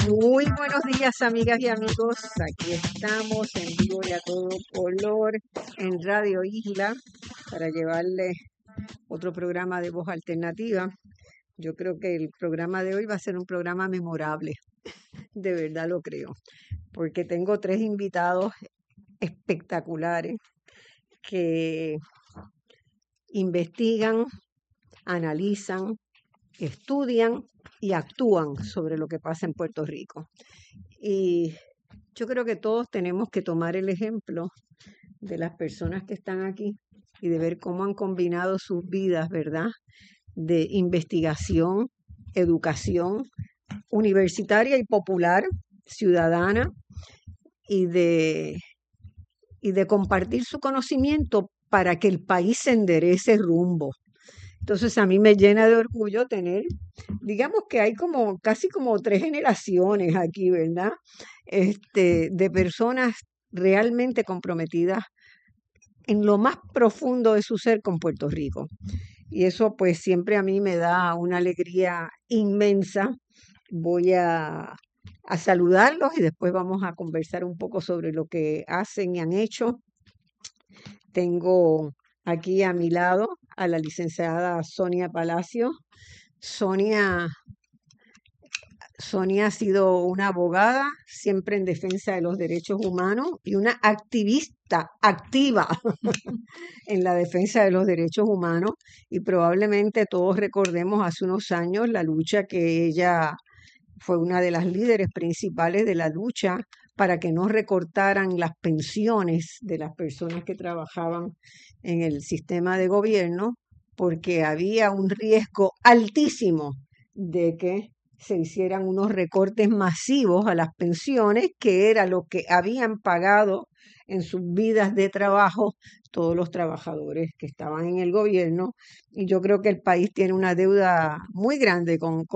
Muy buenos días, amigas y amigos. Aquí estamos en vivo y a todo color en Radio Isla para llevarles otro programa de voz alternativa. Yo creo que el programa de hoy va a ser un programa memorable, de verdad lo creo, porque tengo tres invitados espectaculares que investigan, analizan, estudian y actúan sobre lo que pasa en Puerto Rico. Y yo creo que todos tenemos que tomar el ejemplo de las personas que están aquí y de ver cómo han combinado sus vidas, ¿verdad? De investigación, educación universitaria y popular, ciudadana, y de, y de compartir su conocimiento para que el país se enderece rumbo. Entonces a mí me llena de orgullo tener, digamos que hay como casi como tres generaciones aquí, ¿verdad? De personas realmente comprometidas en lo más profundo de su ser con Puerto Rico. Y eso pues siempre a mí me da una alegría inmensa. Voy a saludarlos y después vamos a conversar un poco sobre lo que hacen y han hecho. Tengo aquí a mi lado a la licenciada Sonia Palacio. Sonia, Sonia ha sido una abogada siempre en defensa de los derechos humanos y una activista activa en la defensa de los derechos humanos, y probablemente todos recordemos hace unos años la lucha que ella fue una de las líderes principales de la lucha para que no recortaran las pensiones de las personas que trabajaban en el sistema de gobierno, porque había un riesgo altísimo de que se hicieran unos recortes masivos a las pensiones, que era lo que habían pagado en sus vidas de trabajo todos los trabajadores que estaban en el gobierno. Y yo creo que el país tiene una deuda muy grande con